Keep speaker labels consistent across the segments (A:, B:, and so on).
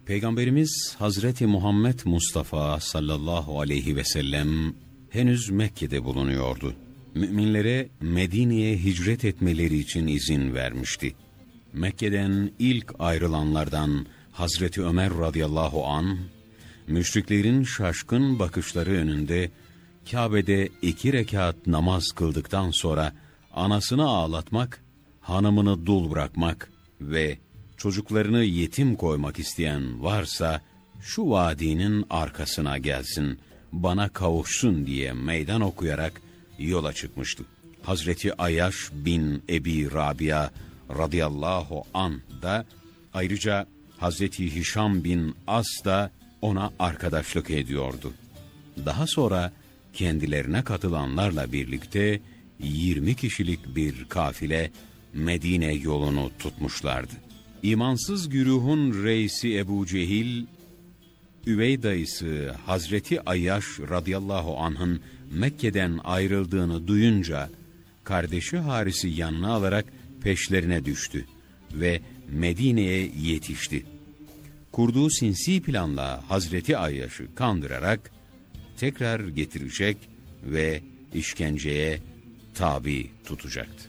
A: Peygamberimiz Hazreti Muhammed Mustafa sallallahu aleyhi ve sellem henüz Mekke'de bulunuyordu. Müminlere Medine'ye hicret etmeleri için izin vermişti. Mekke'den ilk ayrılanlardan Hazreti Ömer radıyallahu anh, müşriklerin şaşkın bakışları önünde Kabe'de 2 rekat namaz kıldıktan sonra anasını ağlatmak, hanımını dul bırakmak ve çocuklarını yetim koymak isteyen varsa şu vadinin arkasına gelsin, bana kavuşsun diye meydan okuyarak yola çıkmıştı. Hazreti Ayyaş bin Ebi Rabia radıyallahu anh da, ayrıca Hazreti Hişam bin As da ona arkadaşlık ediyordu. Daha sonra kendilerine katılanlarla birlikte 20 kişilik bir kafile Medine yolunu tutmuşlardı. İmansız güruhun reisi Ebu Cehil, üvey dayısı Hazreti Ayyaş radıyallahu anh'ın Mekke'den ayrıldığını duyunca, kardeşi Haris'i yanına alarak peşlerine düştü ve Medine'ye yetişti. Kurduğu sinsi planla Hazreti Ayyaş'ı kandırarak tekrar getirecek ve işkenceye tabi tutacaktı.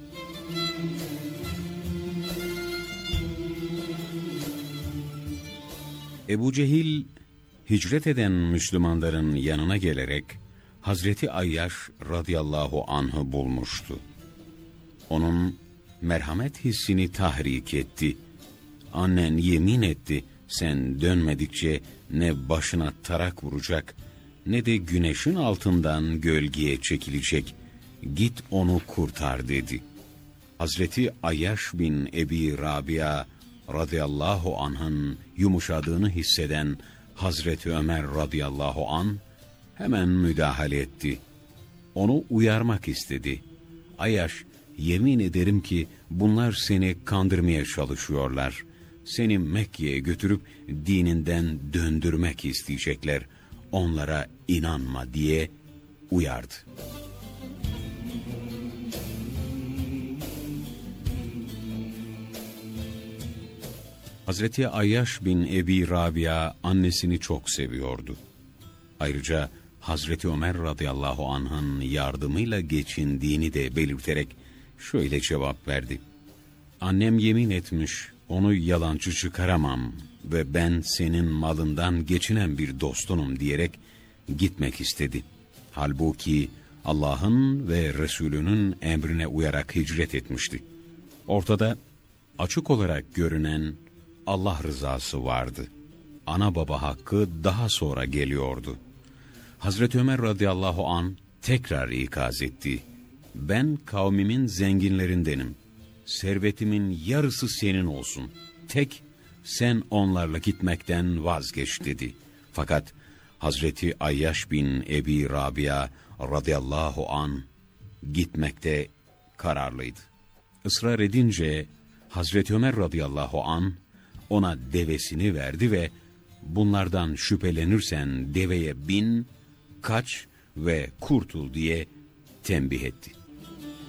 A: Ebu Cehil, hicret eden Müslümanların yanına gelerek Hazreti Ayyaş radıyallahu anh'ı bulmuştu. Onun merhamet hissini tahrik etti. Annen yemin etti, sen dönmedikçe ne başına tarak vuracak, ne de güneşin altından gölgeye çekilecek. Git onu kurtar dedi. Hazreti Ayyaş bin Ebi Rabia radıyallahu anh'ın yumuşadığını hisseden Hazreti Ömer radıyallahu anh hemen müdahale etti. Onu uyarmak istedi. Ayyaş, yemin ederim ki bunlar seni kandırmaya çalışıyorlar. Seni Mekke'ye götürüp dininden döndürmek isteyecekler. Onlara inanma diye uyardı. Hazreti Ayyaş bin Ebi Rabia annesini çok seviyordu. Ayrıca Hazreti Ömer radıyallahu anh'ın yardımıyla geçindiğini de belirterek şöyle cevap verdi. Annem yemin etmiş, onu yalancı çıkaramam ve ben senin malından geçinen bir dostunum diyerek gitmek istedi. Halbuki Allah'ın ve Resulünün emrine uyarak hicret etmişti. Ortada açık olarak görünen Allah rızası vardı. Ana baba hakkı daha sonra geliyordu. Hazreti Ömer radıyallahu anh tekrar ikaz etti. Ben kavmimin zenginlerindenim. Servetimin yarısı senin olsun. Tek sen onlarla gitmekten vazgeç dedi. Fakat Hazreti Ayyaş bin Ebi Rabia radıyallahu anh gitmekte kararlıydı. Israr edince Hazreti Ömer radıyallahu anh ona devesini verdi ve bunlardan şüphelenirsen deveye bin, kaç ve kurtul diye tembih etti.